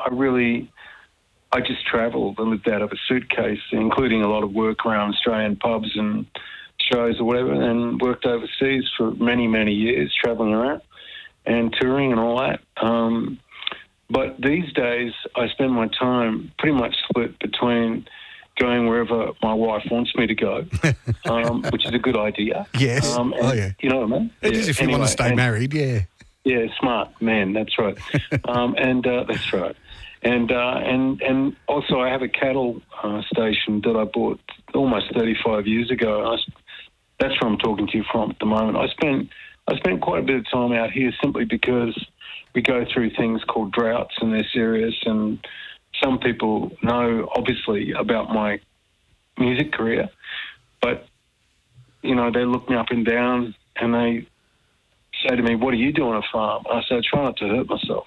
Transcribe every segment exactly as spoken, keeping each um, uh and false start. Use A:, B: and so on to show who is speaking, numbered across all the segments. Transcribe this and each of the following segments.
A: I really, I just travelled and lived out of a suitcase, including a lot of work around Australian pubs and shows or whatever, and worked overseas for many, many years, travelling around and touring and all that. Um, but these days, I spend my time pretty much split between going wherever my wife wants me to go, um, which is a good idea.
B: Yes.
A: Um, and,
B: oh, yeah.
A: You know what I mean?
B: It
A: yeah.
B: is if you
A: anyway,
B: want to stay
A: and,
B: married, yeah.
A: Yeah, smart man, that's right. um, and uh, that's right. And uh, and and also I have a cattle uh, station that I bought almost thirty-five years ago. I, that's where I'm talking to you from at the moment. I spent I spent quite a bit of time out here simply because we go through things called droughts and they're serious, and some people know obviously about my music career, but you know, they look me up and down and they say to me, "What do you do on a farm?" I say, "I try not to hurt myself."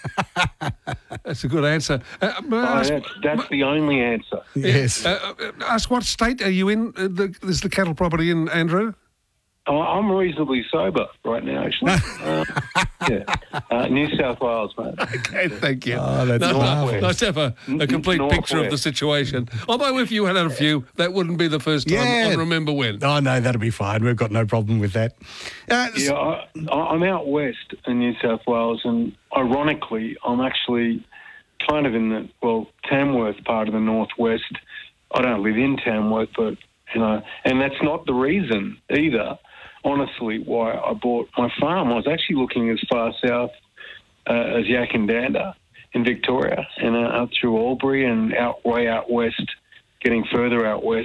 C: That's a good answer. Uh, may I
A: Oh,
C: ask,
A: that's that's the only answer.
B: Yes.
C: uh, uh, ask what state are you in? Uh, the, is the cattle property in, Andrew?
A: Oh, I'm reasonably sober right now, actually. uh, yeah, uh, New South Wales, mate.
C: Okay, thank you.
B: Oh, that's
C: no,
B: marvellous.
C: nice to have a, a complete
A: Northwest.
C: picture of the situation. Although if you had had a few, that wouldn't be the first time
B: Yeah.
C: I remember when.
B: Oh, no, that'll be fine. We've got no problem with that. Uh,
A: Yeah, I, I'm out west in New South Wales, and ironically, I'm actually kind of in the, well, Tamworth part of the northwest. I don't live in Tamworth, but, you know, and that's not the reason either, honestly, why I bought my farm. I was actually looking as far south uh, as Yakandanda in Victoria, and uh, up through Albury and out way out west, getting further out west,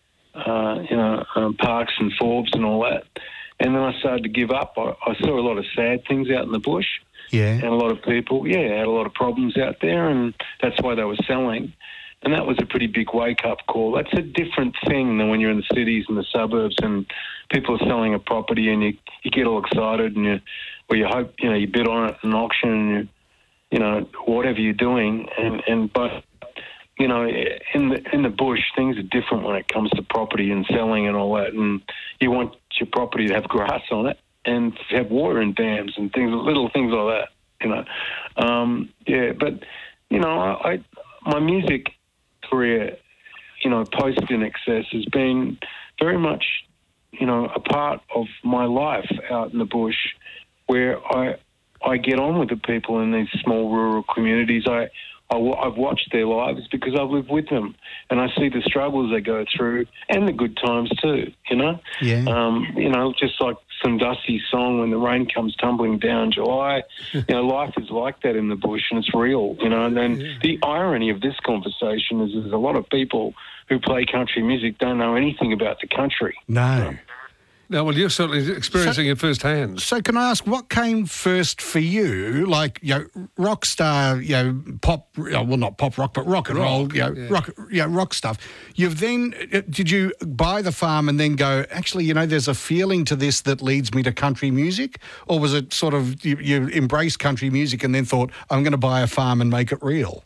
A: uh, you know, um, Parks and Forbes and all that. And then I started to give up. I, I saw a lot of sad things out in the bush.
B: yeah.
A: And a lot of people, yeah, had a lot of problems out there, and that's why they were selling. And that was a pretty big wake-up call. That's a different thing than when you're in the cities and the suburbs and people are selling a property and you, you get all excited and you, or you hope, you know, you bid on it in an auction and you, you know, whatever you're doing. And, and but, you know, in the in the bush, things are different when it comes to property and selling and all that. And you want your property to have grass on it and have water in dams and things, little things like that, you know. Um, yeah, but, you know, I, I my music career, you know, post In Excess has been very much, you know, a part of my life out in the bush where I I get on with the people in these small rural communities. I, I, I've watched their lives because I've lived with them and I see the struggles they go through and the good times too, you know.
B: Yeah.
A: Um, you know, just like some dusty song when the rain comes tumbling down July. You know, life is like that in the bush and it's real, you know. And then
C: Yeah.
A: the irony of this conversation is there's a lot of people who play country music don't know anything about the country.
B: No.
C: No, well, you're certainly experiencing it firsthand.
B: So can I ask, what came first for you? Like, you know, rock star, you know, pop, well, not pop rock, but rock and
C: Rock,
B: roll, you know,
C: yeah.
B: rock, you know, rock stuff. You've then, uh, did you buy the farm and then go, actually, you know, there's a feeling to this that leads me to country music? Or was it sort of, you, you embraced country music and then thought, I'm going to buy a farm and make it real?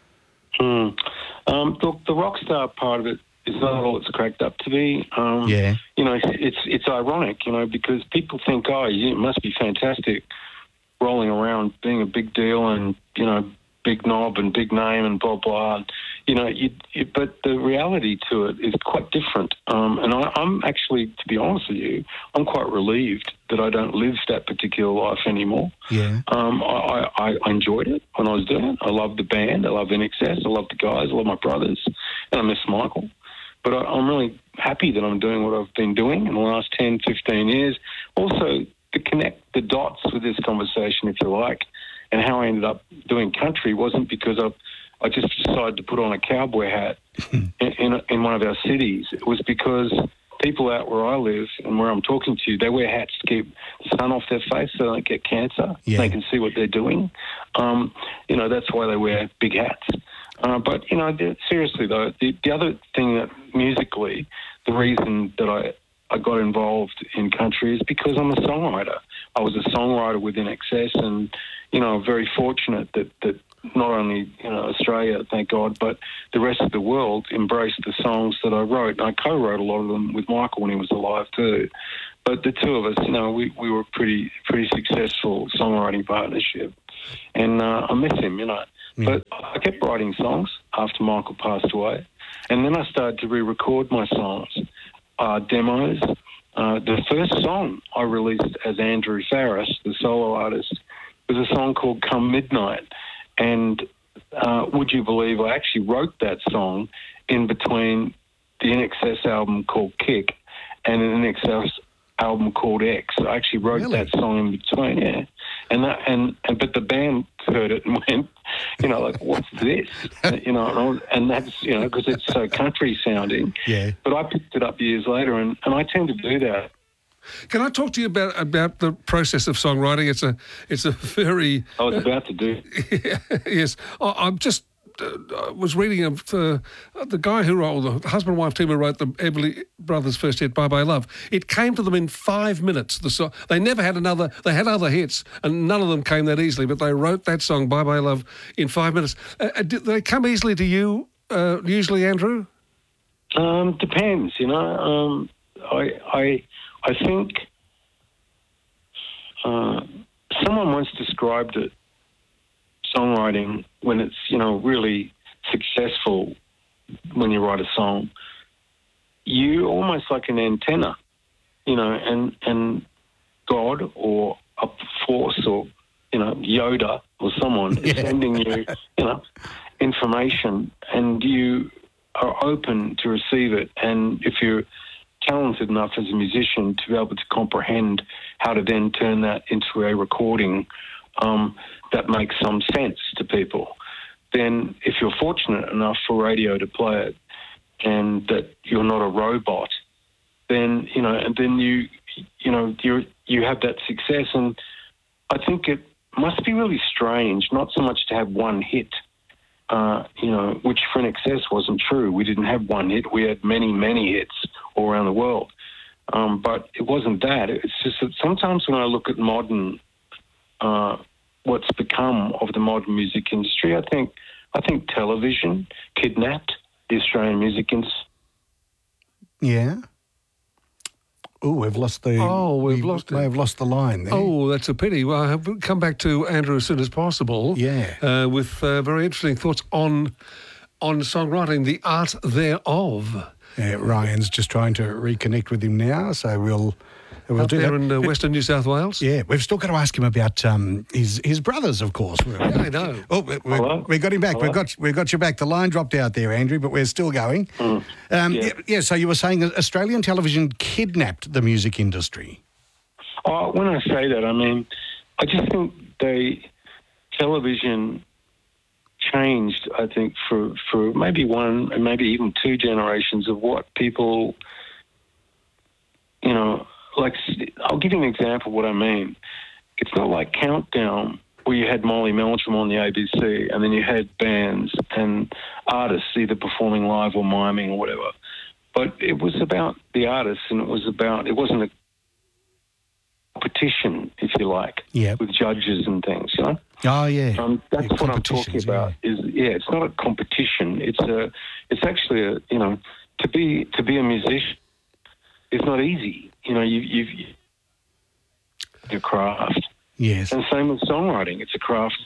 A: Hmm. Um, look, the rock star part of it is not all it's cracked up to be. Um,
B: Yeah.
A: You know, it's, it's it's ironic, you know, because people think, oh, it must be fantastic rolling around being a big deal and, you know, big knob and big name and blah, blah. You know, you, you, but the reality to it is quite different. Um, and I, I'm actually, to be honest with you, I'm quite relieved that I don't live that particular life anymore.
B: Yeah.
A: Um, I, I, I enjoyed it when I was doing it. I love the band. I love In Excess. I love the guys. I love my brothers. And I miss Michael. But I, I'm really happy that I'm doing what I've been doing in the last ten, fifteen years. Also, to connect the dots with this conversation, if you like, and how I ended up doing country wasn't because I, I just decided to put on a cowboy hat in, in, in one of our cities. It was because people out where I live and where I'm talking to you, they wear hats to keep the sun off their face so they don't get cancer.
B: Yeah.
A: They can see what they're doing. Um, you know, that's why they wear big hats. Uh, but, you know, the, seriously, though, the, the other thing that musically, the reason that I, I got involved in country is because I'm a songwriter. I was a songwriter with In Excess and, you know, very fortunate that, that not only, you know, Australia, thank God, but the rest of the world embraced the songs that I wrote. And I co-wrote a lot of them with Michael when he was alive too. But the two of us, you know, we, we were pretty pretty successful songwriting partnership. And uh, I miss him, you know.
B: Yeah.
A: But I kept writing songs after Michael passed away. And then I started to re-record my songs, uh, demos. Uh, the first song I released as Andrew Farris, the solo artist, was a song called Come Midnight. And uh, would you believe I actually wrote that song in between the I N X S album called Kick and an I N X S album called X. I actually wrote
B: Really?
A: that song in between, yeah. And that, and, and but the band heard it and went, you know, like, what's this? you know, and, I was, and that's, you know, because it's so country sounding.
B: Yeah.
A: But I picked it up years later, and, and I tend to do that.
C: Can I talk to you about about the process of songwriting? It's a it's a very
A: I was about to do.
C: yes. I, I'm just. Uh, I was reading of the, the guy who wrote, or the husband and wife team who wrote the Everly Brothers' first hit, Bye Bye Love. It came to them in five minutes. The song, they never had another, they had other hits, and none of them came that easily, but they wrote that song, Bye Bye Love, in five minutes. Uh, did they come easily to you, uh, usually, Andrew?
A: Um, depends, you know. Um, I, I, I think uh, someone once described it, songwriting, when it's, you know, really successful when you write a song, you almost like an antenna, you know, and and God or a force or, you know, Yoda or someone
B: Yeah.
A: is sending you, you know, information, and you are open to receive it. And if you're talented enough as a musician to be able to comprehend how to then turn that into a recording um, that makes some sense to people, then if you're fortunate enough for radio to play it and that you're not a robot, then, you know, and then you, you know, you you have that success. And I think it must be really strange, not so much to have one hit, uh, you know, which for I N X S wasn't true. We didn't have one hit. We had many, many hits all around the world. Um, but it wasn't that. It's just that sometimes when I look at modern, uh, what's become of the modern music industry, I think I think television kidnapped the Australian music industry.
B: Yeah. Oh, we've lost the.
C: Oh, we've
B: we
C: lost
B: may
C: it.
B: have lost the line there.
C: Oh, that's a pity. Well, I have come back to Andrew as soon as possible.
B: Yeah.
C: Uh, with uh, very interesting thoughts on on songwriting, the art thereof.
B: Yeah, Ryan's just trying to reconnect with him now, so we'll we'll
C: Up
B: do
C: there
B: that.
C: in uh, Western New South Wales.
B: Yeah, we've still got to ask him about um, his his brothers, of course.
C: Yeah, I know.
B: Oh, we, we,
A: Hello?
B: we got him back.
A: Hello?
B: We've got we've got you back. The line dropped out there, Andrew, but we're still going.
A: Mm.
B: Um,
A: Yeah.
B: yeah. yeah. So you were saying that Australian television kidnapped the music industry.
A: Oh, when I say that, I mean, I just think they, television changed, I think, for, for maybe one and maybe even two generations of what people, you know, like, I'll give you an example of what I mean. It's not like Countdown, where you had Molly Meldrum on the A B C and then you had bands and artists either performing live or miming or whatever. But it was about the artists, and it was about, it wasn't a competition, if you like,
B: Yeah.
A: with judges and things, you know?
B: Oh yeah.
A: Um, that's
B: Yeah,
A: what I'm talking
B: competitions,
A: about. Is yeah, it's not a competition. It's a, it's actually a, you know, to be to be a musician, it's not easy. You know, you you've your craft,
B: Yes.
A: and same with songwriting. It's a craft.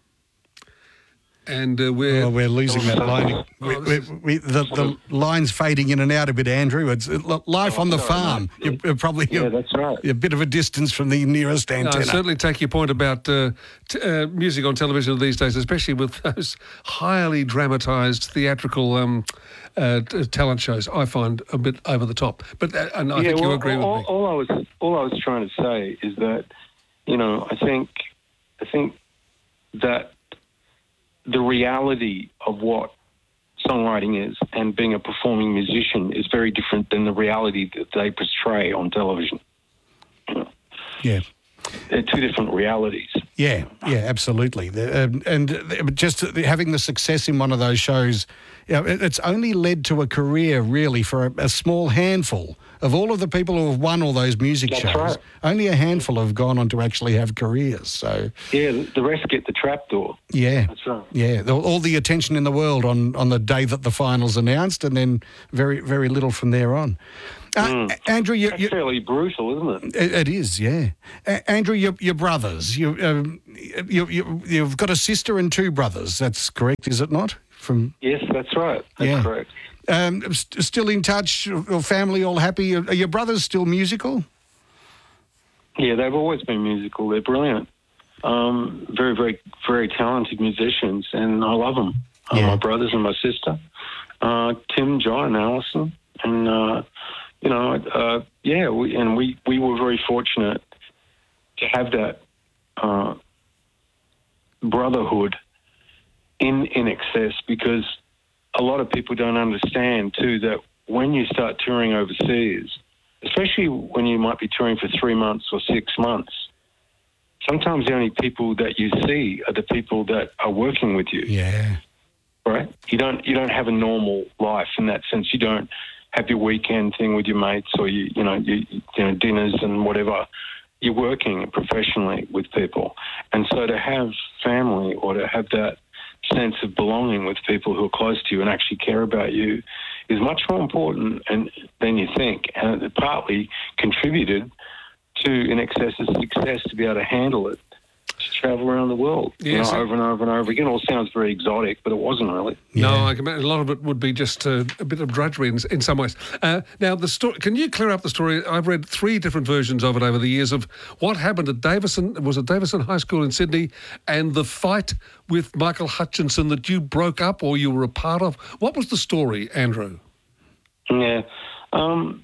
C: And uh, we're...
B: Well, we're losing that line. We,
C: Oh,
B: we,
C: this
B: we, the, the line's fading in and out a bit, Andrew. It's it, life on the
A: sorry,
B: farm.
A: mate.
B: You're probably
A: Yeah, that's right.
B: a bit of a distance from the nearest
C: No, I
B: antenna.
C: certainly take your point about uh, t- uh, music on television these days, especially with those highly dramatised theatrical um, uh, t- talent shows. I find a bit over the top, but uh, and I
A: yeah,
C: think
A: well,
C: you agree
A: all,
C: with me.
A: all I was all I was trying to say is that, you know, I think I think that the reality of what songwriting is and being a performing musician is very different than the reality that they portray on television. You know,
B: Yeah.
A: they're two different realities.
B: Yeah, yeah, absolutely. The, um, and uh, just having the success in one of those shows, you know, it, it's only led to a career really for a, a small handful of all of the people who have won all those music
A: That's
B: shows.
A: right.
B: Only a handful have gone on to actually have careers. So
A: Yeah, the rest get the trapdoor.
B: yeah,
A: That's right.
B: yeah, the- all the attention in the world on on the day that the finals announced, and then very very little from there on. Uh,
A: Mm.
B: Andrew, you,
A: That's
B: you,
A: fairly brutal, isn't it?
B: it, it is, yeah. Uh, Andrew, your, your brothers, you, um, you, you, you've got a sister and two brothers. That's correct, is it not? From
A: Yes, that's right. That's
B: Yeah.
A: correct.
B: um, st- still in touch, or family all happy? Are your brothers still musical?
A: Yeah, they've always been musical. They're brilliant. Um, very, very, very talented musicians, and I love them. Uh,
B: Yeah.
A: my brothers and my sister, uh, Tim, John, and Alison, and uh, you know, uh, yeah, we, and we we were very fortunate to have that uh, brotherhood in in excess, because a lot of people don't understand too that when you start touring overseas, especially when you might be touring for three months or six months, sometimes the only people that you see are the people that are working with you,
B: Yeah.
A: right? You don't you don't have a normal life in that sense. You don't have your weekend thing with your mates, or you you know you, you know dinners and whatever. You're working professionally with people, and so to have family or to have that sense of belonging with people who are close to you and actually care about you is much more important and than you think, and it partly contributed to In Excess's success to be able to handle it, to travel around the world, you
C: Yes.
A: know, over and over and over again. It all sounds very exotic, but it wasn't really.
C: No,
B: Yeah.
C: I can imagine a lot of it would be just uh, a bit of drudgery in, in some ways. Uh, now, the story. Can you clear up the story? I've read three different versions of it over the years of what happened at Davison. Was it Davison High School in Sydney, and the fight with Michael Hutchinson that you broke up or you were a part of? What was the story, Andrew?
A: Yeah. Um,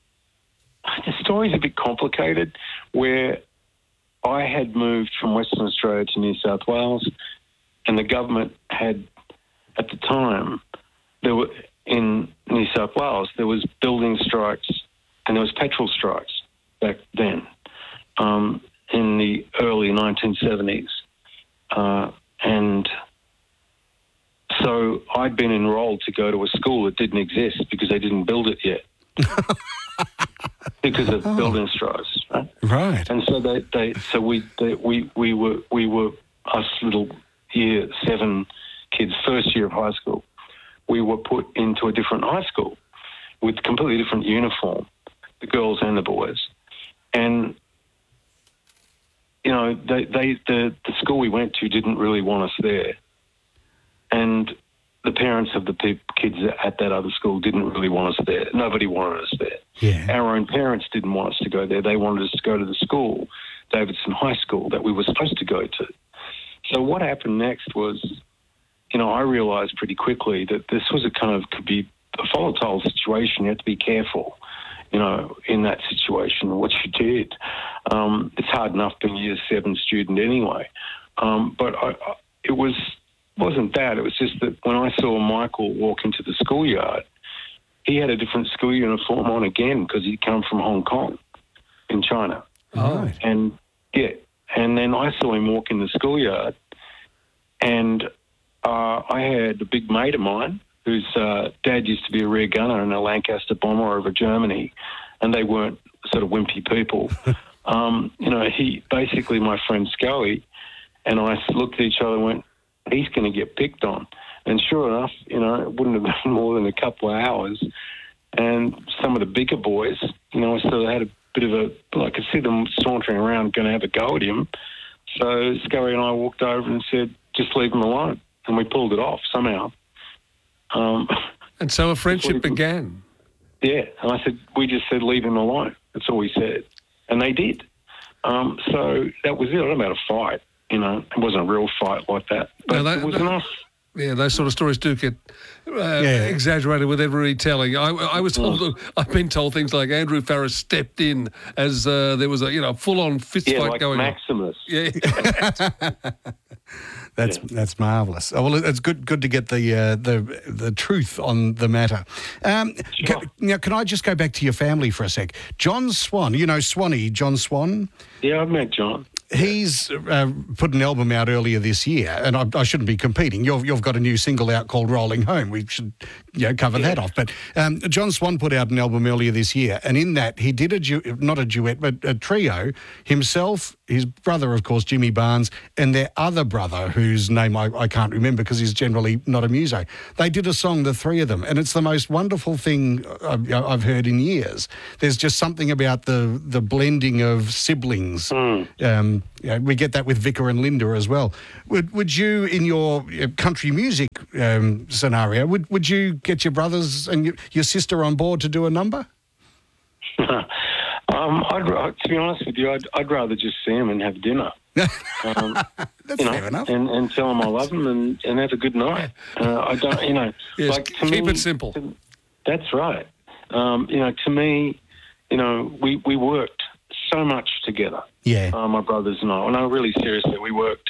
A: the story's a bit complicated, where I had moved from Western Australia to New South Wales, and the government had, at the time, there were in New South Wales, there was building strikes and there was petrol strikes back then, um, in the early nineteen seventies. Uh, and so I'd been enrolled to go to a school that didn't exist because they didn't build it yet. Because of
B: Oh.
A: building strikes, right?
B: Right.
A: And so they, they so we they, we we were we were us little year seven kids, first year of high school. We were put into a different high school with completely different uniform, the girls and the boys, and you know they they the the school we went to didn't really want us there, and the parents of the pe- kids at that other school didn't really want us there. Nobody wanted us there.
B: Yeah.
A: Our own parents didn't want us to go there. They wanted us to go to the school, Davidson High School, that we were supposed to go to. So what happened next was, you know, I realised pretty quickly that this was a kind of, could be a volatile situation. You have to be careful, you know, in that situation, what you did. Um, it's hard enough being a year seven student anyway. Um, but I, I, it was... wasn't that. It was just that when I saw Michael walk into the schoolyard, he had a different school uniform on again because he'd come from Hong Kong in China.
B: Oh.
A: And, yeah, and then I saw him walk in the schoolyard, and uh, I had a big mate of mine whose uh, dad used to be a rear gunner in a Lancaster bomber over Germany, and they weren't sort of wimpy people. um, you know, he basically, my friend Scully and I looked at each other and went, he's going to get picked on. And sure enough, you know, it wouldn't have been more than a couple of hours. And some of the bigger boys, you know, so they had a bit of a, I could see them sauntering around going to have a go at him. So Scurry and I walked over and said, just leave him alone. And we pulled it off somehow. Um,
C: And so a friendship
A: That's what it-
C: began.
A: yeah. And I said, we just said, leave him alone. That's all we said. And they did. Um, so that was it. I don't know about a fight. You know, it wasn't a real fight like that. But
C: No, that-
A: it was
C: that-
A: enough.
C: Yeah, those sort of stories do get uh,
B: Yeah.
C: exaggerated with every retelling. I, I was told, I've been told things like Andrew Farris stepped in as uh, there was a you know full-on fist
A: Yeah,
C: fight
A: like
C: going on.
A: Maximus.
C: Yeah,
B: That's that's marvellous. Oh, well, it's good good to get the uh, the the truth on the matter. Um,
A: Sure.
B: can, now, can I just go back to your family for a sec? John Swan, you know Swanee, John Swan.
A: Yeah, I've met John.
B: he's uh, put an album out earlier this year, and I, I shouldn't be competing. You've, you've got a new single out called Rolling Home. We should you know, cover yeah. that off. But um, John Swan put out an album earlier this year, and in that he did a, du- not a duet, but a trio, himself, his brother, of course, Jimmy Barnes, and their other brother, whose name I, I can't remember because he's generally not a muso. They did a song, the three of them, and it's the most wonderful thing I've, I've heard in years. There's just something about the, the blending of siblings. Mm. Um, you know, we get that with Vicar and Linda as well. Would would you, in your country music um, scenario, would, would you get your brothers and your, your sister on board to do a number?
A: Um, I'd, to be honest with you, I'd, I'd rather just see them and have dinner. Um,
B: That's
A: you know,
B: fair enough.
A: And, and tell them I love them and, and have a good night. Uh, I don't, you know,
C: yes,
A: like to
C: keep
A: me,
C: it simple.
A: To, that's right. Um, you know, to me, you know, we, we worked so much together.
B: Yeah.
A: Uh, my brothers and I. And I really seriously, we worked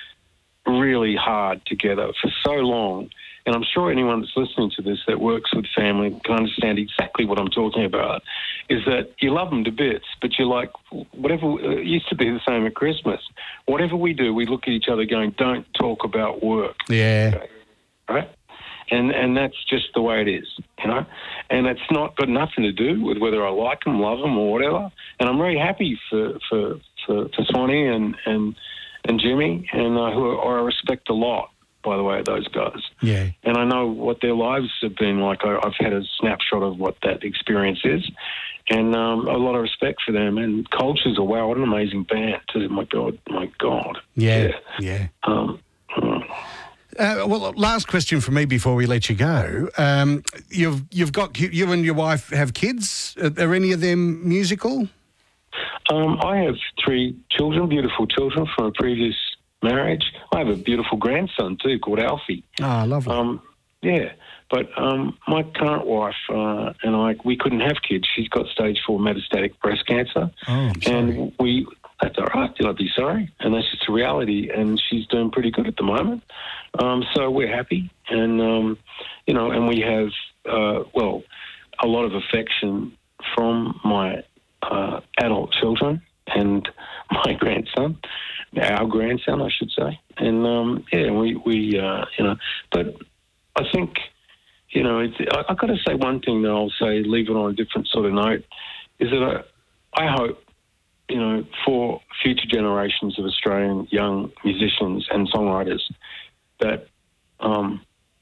A: really hard together for so long. And I'm sure anyone that's listening to this that works with family can understand exactly what I'm talking about, is that you love them to bits, but you're like, whatever, it used to be the same at Christmas. Whatever we do, we look at each other going, don't talk about work.
B: Yeah.
A: Okay? Right? And and that's just the way it is, you know? And it's not got nothing to do with whether I like them, love them, or whatever. And I'm very happy for, for, for, for Swanee and, and, and Jimmy, and uh, who I respect a lot, by the way, those guys.
B: Yeah.
A: And I know what their lives have been like. I, I've had a snapshot of what that experience is, and um, a lot of respect for them. And Cultures, oh, wow, what an amazing band, too. My God, my God.
B: Yeah, yeah.
A: yeah. Um, mm.
B: Uh, well, last question for me before we let you go. Um, you've you've got you and your wife have kids. Are, are any of them musical?
A: Um, I have three children, beautiful children from a previous marriage. I have a beautiful grandson too called Alfie.
B: Ah, lovely.
A: Um, yeah, but um, my current wife uh, and I, we couldn't have kids. She's got stage four metastatic breast cancer.
B: Oh, I'm sorry.
A: And we, that's all right, I'd be sorry. And that's just a reality. And she's doing pretty good at the moment. Um, so we're happy. And, um, you know, and we have, uh, well, a lot of affection from my uh, adult children and my grandson. Our grandson, I should say. And, um, yeah, we, we uh, you know, but I think, you know, it's, I, I've got to say one thing that I'll say, leave it on a different sort of note, is that I, I hope, you know, for future generations of Australian young musicians and songwriters that um,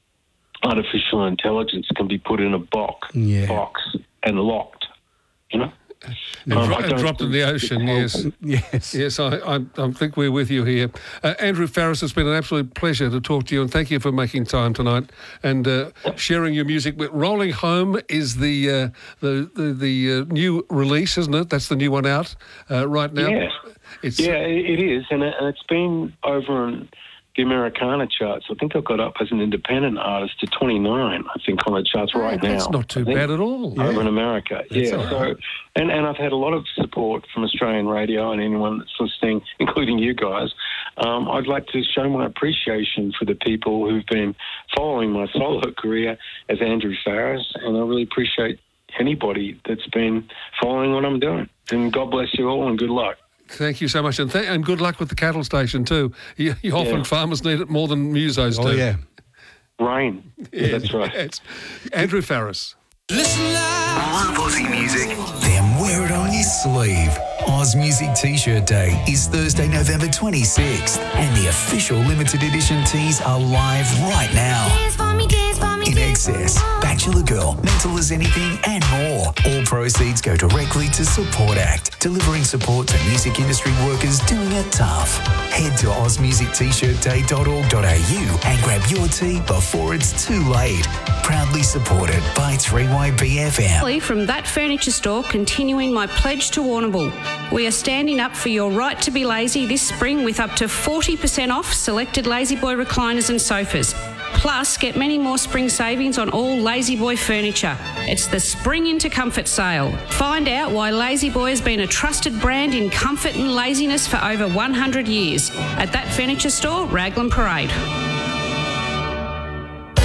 A: artificial intelligence can be put in a box,
B: yeah.
A: box and locked, you know?
C: And,
A: um,
C: dro- and dropped in the ocean, yes.
B: Yes.
C: Yes, I, I, I think we're with you here. Uh, Andrew Farriss, it's been an absolute pleasure to talk to you, and thank you for making time tonight and uh, sharing your music. But Rolling Home is the uh, the the, the uh, new release, isn't it? That's the new one out uh, right now.
A: Yeah,
C: it's,
A: yeah, it is, and, it, and it's been over in the Americana charts. I think I got up as an independent artist to twenty-nine, I think, on the charts right
C: oh,
A: now.
C: That's not too bad at all.
A: Over
C: yeah.
A: in America,
C: That's
A: yeah. So,
C: right.
A: and, and I've had a lot of support from Australian radio and anyone that's listening, including you guys. Um, I'd like to show my appreciation for the people who've been following my solo career as Andrew Farriss, and I really appreciate anybody that's been following what I'm doing. And God bless you all and good luck.
C: Thank you so much, and, th- and good luck with the cattle station too. You, you often
A: Yeah.
C: farmers need it more than musos do.
B: Oh, yeah.
A: Rain.
C: Yeah,
A: That's right.
C: It's Andrew Farriss.
D: Listen live. Love Aussie music, then wear it on your sleeve. Oz Music T-shirt Day is Thursday, November twenty-sixth, and the official limited edition tees are live right now.
E: Dance for me, dance for me,
D: In
E: dance for me.
D: Excess, Bachelor Girl, Mental as Anything, and more. All proceeds go directly to Support Act, delivering support to music industry workers doing it tough. Head to oz music t shirt day dot org dot a u and grab your tee before it's too late. Proudly supported by three Y B F M.
F: From That Furniture Store, continuing my pledge to Warrnambool. We are standing up for your right to be lazy this spring with up to forty percent off selected Lazy Boy recliners and sofas. Plus, get many more spring savings on all Lazy Boy furniture. It's the Spring into Comfort sale. Find out why Lazy Boy has been a trusted brand in comfort and laziness for over one hundred years at That Furniture Store, Raglan Parade.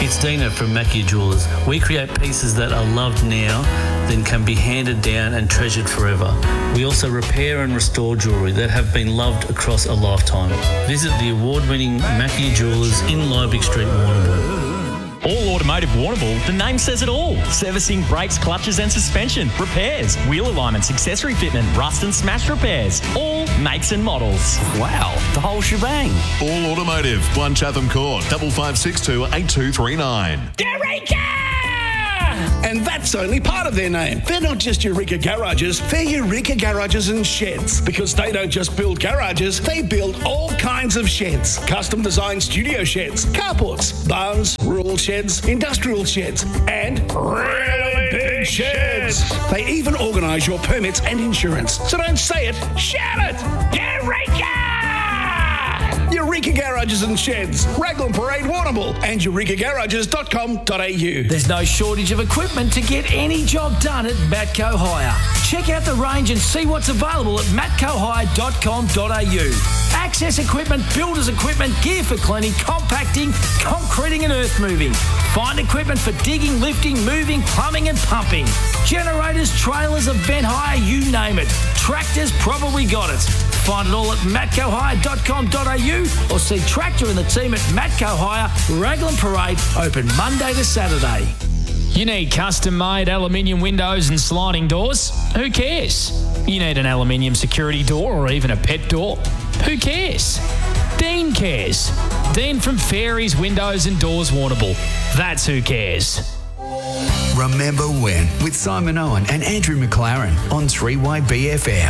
E: It's Dina from Mackie Jewelers. We create pieces that are loved now, then can be handed down and treasured forever. We also repair and restore jewellery that have been loved across a lifetime. Visit the award-winning Mackie Jewelers in Liebig Street, Warrnambool.
G: All Automotive Warrnambool, the name says it all. Servicing, brakes, clutches and suspension, repairs, wheel alignments, accessory fitment, rust and smash repairs. All makes and models.
H: Wow, the whole shebang.
I: All Automotive, one Chatham Court, double five six two eight two three nine.
J: Eureka! And that's only part of their name. They're not just Eureka Garages, they're Eureka Garages and Sheds. Because they don't just build garages, they build all kinds of sheds. Custom designed studio sheds, carports, barns, rural sheds, industrial sheds, and really big sheds. They even organise your permits and insurance. So don't say it, shout it! Eureka! Eureka Garages and Sheds, Raglan Parade, Warrnambool, and eureka garages dot com dot a u.
K: There's no shortage of equipment to get any job done at Matco Hire. Check out the range and see what's available at matco hire dot com dot a u. Access equipment, builders equipment, gear for cleaning, compacting, concreting and earth moving. Find equipment for digging, lifting, moving, plumbing and pumping. Generators, trailers, event hire, you name it. Tractors probably got it. Find it all at matco hire dot com dot a u or see Tractor and the team at Matco Hire, Raglan Parade, open Monday to Saturday.
L: You need custom-made aluminium windows and sliding doors? Who cares? You need an aluminium security door or even a pet door? Who cares? Dean cares. Dean from Fairies Windows and Doors Warrnambool. That's who cares.
D: Remember When with Simon Owen and Andrew McLaren on three Y B F M.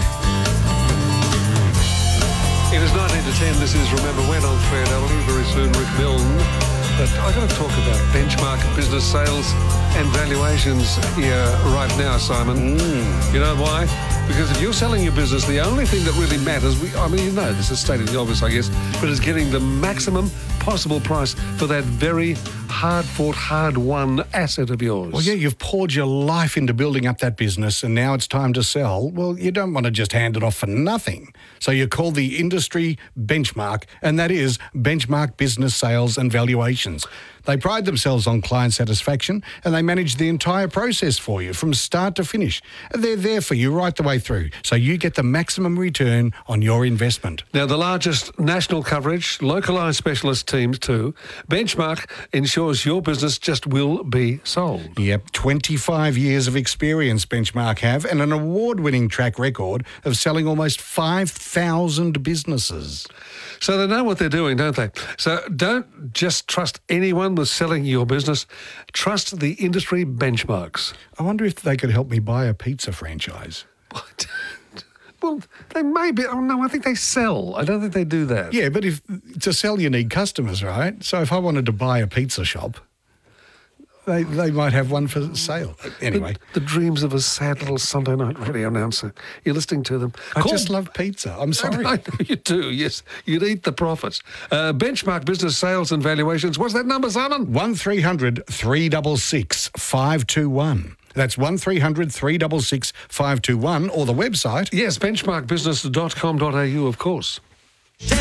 C: It is nineteen to ten. This is Remember When on three W. Very soon, Rick Milne. But I've got to talk about benchmark business sales and valuations here right now, Simon. Mm. You know why? Because if you're selling your business, the only thing that really matters, we, I mean, you know, this is stating the obvious, I guess, but is getting the maximum possible price for that very hard-fought, hard-won asset of yours.
B: Well, yeah, you've poured your life into building up that business and now it's time to sell. Well, you don't want to just hand it off for nothing. So you call the industry benchmark, and that is Benchmark Business Sales and Valuations. They pride themselves on client satisfaction and they manage the entire process for you from start to finish. They're there for you right the way through, so you get the maximum return on your investment.
C: Now, the largest national coverage, localised specialist teams too. Benchmark ensures your business just will be sold.
B: Yep, twenty-five years of experience Benchmark have and an award-winning track record of selling almost five thousand businesses.
C: So they know what they're doing, don't they? So don't just trust anyone with selling your business. Trust the industry benchmarks.
B: I wonder if they could help me buy a pizza franchise.
C: What? Well, they may be. Oh, no, I think they sell. I don't think they do that.
B: Yeah, but if to sell you need customers, right? So if I wanted to buy a pizza shop, they they might have one for sale. Anyway.
C: The, the dreams of a sad little Sunday night radio announcer. You're listening to them.
B: I
C: Call,
B: just love pizza. I'm sorry.
C: I know you do, yes. You'd eat the profits. Uh, Benchmark Business Sales and Valuations. What's that number, Simon?
B: one three hundred three six six five two one. That's one three hundred three six six five two one or the website.
C: Yes, benchmark business dot com dot a u, of course.